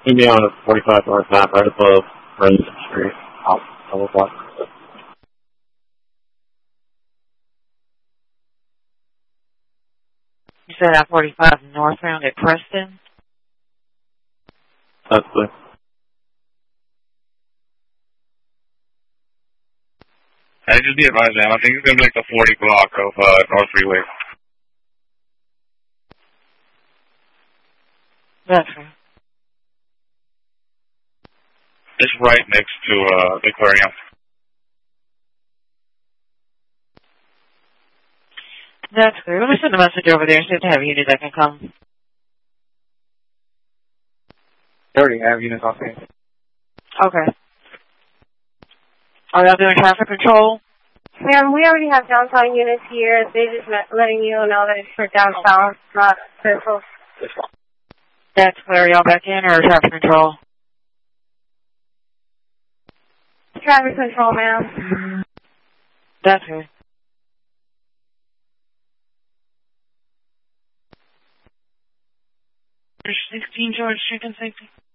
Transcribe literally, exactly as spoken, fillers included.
Meet me on a forty-five north map right above Renton Street. I'll double block. You said I forty-five northbound at Preston? That's the... I just be advised, man. I think it's going to be like the forty block of uh, North Freeway. That's right. It's right next to uh, the aquarium. That's good. Let me send a message over there and see if they have a unit that can come. They already have units on scene. Okay. Are y'all doing traffic control? Ma'am, we already have downtown units here. They just letting you know that it's for downtown, not central. That's clear. Y'all back in or traffic control? Traffic control, ma'am. That's good. sixteen George Chicken Safety.